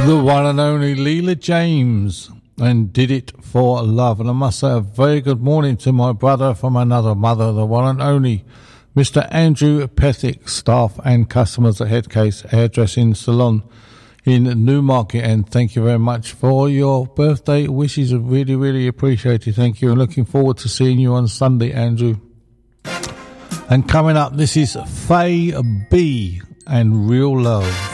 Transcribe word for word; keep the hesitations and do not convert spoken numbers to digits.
The one and only Leela James, and Did It For Love. And I must say a very good morning to my brother from another mother, the one and only Mister Andrew Pethick, staff and customers at Headcase Hairdressing Salon in Newmarket. And thank you very much for your birthday wishes. Really, really appreciate it. Thank you. And looking forward to seeing you on Sunday, Andrew. And coming up, this is Faye B and Real Love.